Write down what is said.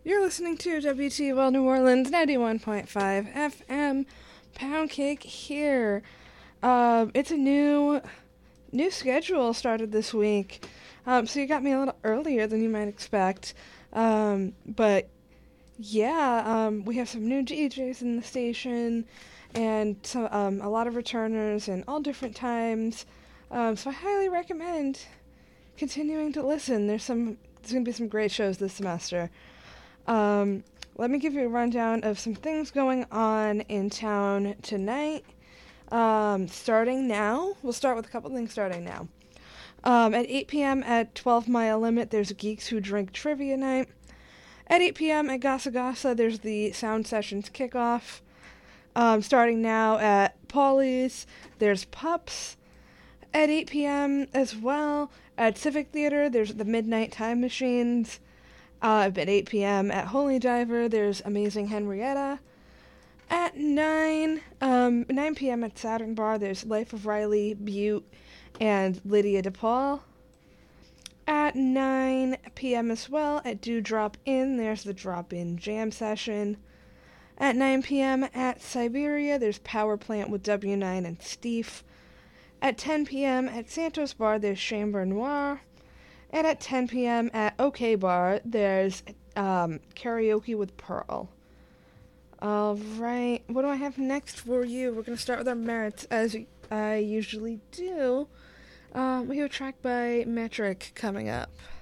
You're listening to WTWL New Orleans 91.5 FM. Pound Cake here. It's a new schedule started this week. So you got me a little earlier than you might expect. But yeah, we have some new DJs in the station and some, a lot of returners and all different times. So I highly recommend continuing to listen. There's going to be some great shows this semester. Let me give you a rundown of some things going on in town tonight. Starting now, we'll start with a couple things starting now. At 8 p.m. at 12 Mile Limit, there's Geeks Who Drink Trivia Night. At 8 p.m. at Gasa Gasa, there's the Sound Sessions Kickoff. Starting now at Paulie's, there's Pups. At 8 p.m. as well, at Civic Theater, there's the Midnight Time Machines. At 8 p.m. at Holy Diver, there's Amazing Henrietta. At 9 p.m. at Saturn Bar, there's Life of Riley, Butte, and Lydia DePaul. At 9 p.m. as well, at Do Drop In, there's the Drop In Jam Session. At 9 p.m. at Siberia, there's Power Plant with W9 and Steve. At 10 p.m. at Santos Bar, there's Chamber Noir. And at 10 p.m. at OK Bar, there's Karaoke with Pearl. Alright, what do I have next for you? We're going to start with our merits, as I usually do. We have a track by Metric coming up.